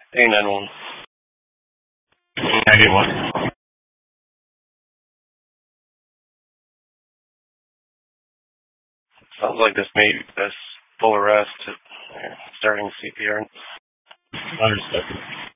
A91. 91. Sounds like this full arrest, starting CPR. Understood.